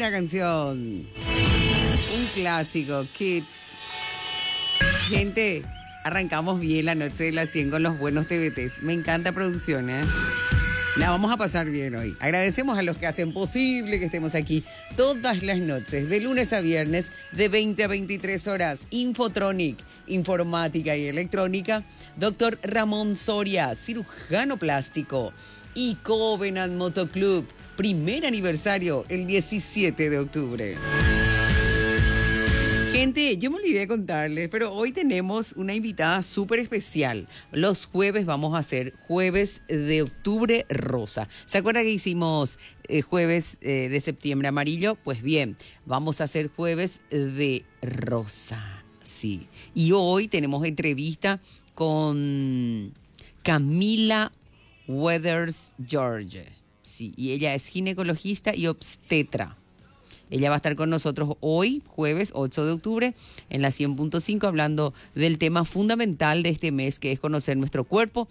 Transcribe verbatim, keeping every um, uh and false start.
buena canción. Un clásico, Kids. Gente, arrancamos bien la noche de las cien con los buenos T V Ts. Me encanta producción, ¿eh? La vamos a pasar bien hoy. Agradecemos a los que hacen posible que estemos aquí todas las noches, de lunes a viernes, de veinte a veintitrés horas. Infotronic, informática y electrónica. Doctor Ramón Soria, cirujano plástico. Y Covenant Motoclub, primer aniversario, el diecisiete de octubre. Gente, yo me olvidé de contarles, pero hoy tenemos una invitada súper especial. Los jueves vamos a hacer jueves de octubre rosa. ¿Se acuerdan que hicimos eh, jueves eh, de septiembre amarillo? Pues bien, vamos a hacer jueves de rosa, sí. Y hoy tenemos entrevista con Camila Weathers George, sí. Y ella es ginecologista y obstetra. Ella va a estar con nosotros hoy, jueves ocho de octubre, en la cien punto cinco, hablando del tema fundamental de este mes, que es conocer nuestro cuerpo